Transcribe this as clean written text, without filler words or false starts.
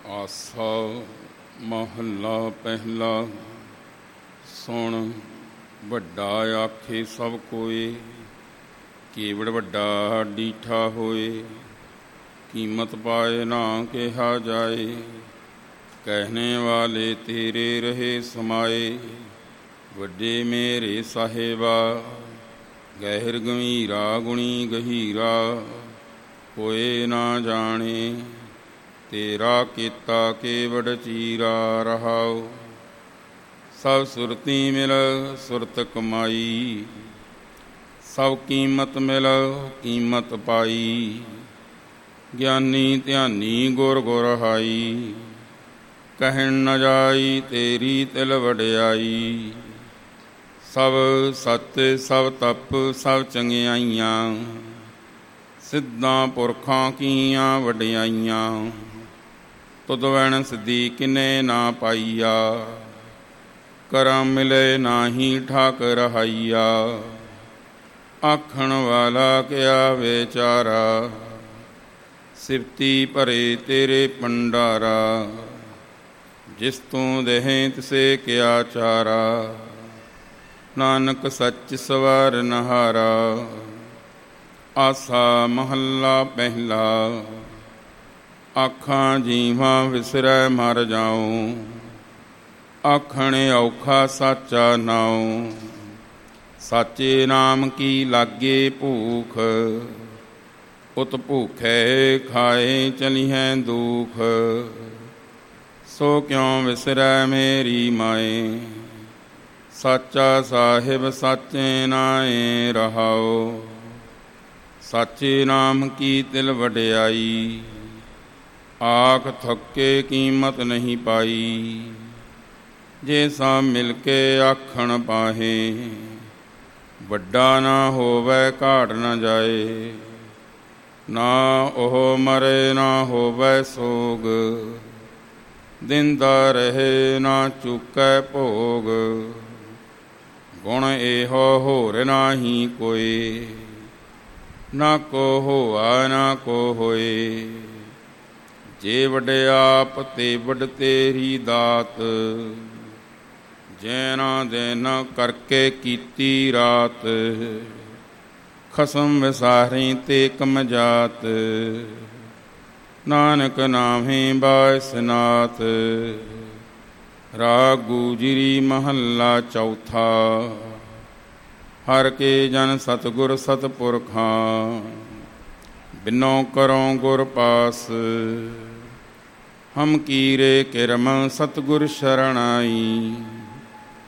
ਆਸਾ ਮਹੱਲਾ ਪਹਿਲਾ। ਸੁਣ ਵੱਡਾ ਆਖੇ ਸਭ ਕੋਏ, ਕੇਵੜ ਵੱਡਾ ਡੀਠਾ ਹੋਏ। ਕੀਮਤ ਪਾਏ ਨਾ ਕਿਹਾ ਜਾਏ, ਕਹਿਣੇ ਵਾਲੇ ਤੇਰੇ ਰਹੇ ਸਮਾਏ। ਵੱਡੇ ਮੇਰੇ ਸਾਹਿਬਾ, ਗਹਿਰ ਗੰਭੀਰਾ ਗੁਣੀ ਗਹੀਰਾ। ਕੋਏ ਨਾ ਜਾਣੇ, ਤੇਰਾ ਕੀਤਾ ਕੇਵੜ ਚੀਰਾ ਰਹਾਉ। ਸਭ ਸੁਰਤੀ ਮਿਲ ਸੁਰਤ ਕਮਾਈ, ਸਭ ਕੀਮਤ ਮਿਲ ਕੀਮਤ ਪਾਈ। ਗਿਆਨੀ ਧਿਆਨੀ ਗੁਰ ਗੁਰ ਹਾਈ, ਕਹਿਣ ਨ ਜਾਈ ਤੇਰੀ ਤਿਲ ਵਡਿਆਈ। ਸਭ ਸੱਚ ਸਭ ਤਪ ਸਭ ਚੰਗਿਆਈਆਂ, ਸਿੱਧਾਂ ਪੁਰਖਾਂ ਕੀਆਂ ਵਡਿਆਈਆਂ। ਤੁਧ ਵੈਣ ਸਿੱਧੀ ਕਿਨੇ ਨਾ ਪਾਈਆ, ਕਰਮ ਮਿਲੇ ਨਾਹੀ ਠਾਕ ਰਹਾਈਆ। ਆਖਣ ਵਾਲਾ ਕਿਆ ਵਿਚਾਰਾ, ਸਿਫਤੀ ਭਰੇ ਤੇਰੇ ਭੰਡਾਰਾ। ਜਿਸ ਤੂੰ ਦੇਹੀਂ ਤਿਸੇ ਕਿਆ ਚਾਰਾ, ਨਾਨਕ ਸੱਚ ਸਵਾਰ ਨਹਾਰਾ। ਆਸਾ ਮਹੱਲਾ ਪਹਿਲਾ। ਆਖਾਂ ਜੀਵਾਂ ਵਿਸਰੈ ਮਰ ਜਾਉ, ਆਖਣ ਔਖਾ ਸਾਚਾ ਨਾਉ। ਸਾਚੇ ਨਾਮ ਕੀ ਲਾਗੇ ਭੂਖ, ਉਤ ਭੂਖੈ ਖਾਏ ਚਲੀਹੈ ਦੁਖ। ਸੋ ਕਿਉ ਵਿਸਰੈ ਮੇਰੀ ਮਾਏ, ਸਾਚਾ ਸਾਹਿਬ ਸਾਚੇ ਨਾਏ ਰਹਾਉ। ਸਾਚੇ ਨਾਮ ਕੀ ਤਿਲ ਵਡਿਆਈ, ਆਖ ਥੱਕੇ ਕੀਮਤ ਨਹੀਂ ਪਾਈ। ਜੇ ਸਭ ਮਿਲ ਕੇ ਆਖਣ ਪਾਹੇ, ਵੱਡਾ ਨਾ ਹੋਵੈ ਘਾਟ ਨ ਜਾਏ। ਨਾ ਉਹ ਮਰੇ ਨਾ ਹੋਵੈ ਸੋਗ, ਦਿੰਦਾ ਰਹੇ ਨਾ ਚੁਕੈ ਭੋਗ। ਗੁਣ ਇਹੋ ਹੋਰ ਨਾਹੀ ਕੋਇ, ਨਾ ਕੋ ਹੋਆ ਨਾ ਕੋ ਹੋਏ। ਜੇ ਵਡਿਆਪ ਤੇ ਵਡ ਤੇਰੀ ਦਾਤ, ਜੈਨਾ ਦਿਨ ਕਰਕੇ ਕੀਤੀ ਰਾਤ। ਖਸਮ ਵਿਸਾਰੀ ਤੇ ਕਮਜਾਤ, ਨਾਨਕ ਨਾਮੇ ਬਾਇਸਨਾਥ। ਰਾਗ ਗੁਜਰੀ ਮਹੱਲਾ ਚੌਥਾ। ਹਰ ਕੇ ਜਨ ਸਤਿਗੁਰ ਸਤਿਪੁਰਖਾਂ, ਬਿਨੋ ਕਰੋ ਗੁਰ ਪਾਸ। ਹਮ ਕੀਰੇ ਕਿਰਮ ਸਤਿਗੁਰ ਸ਼ਰਣਾਈ,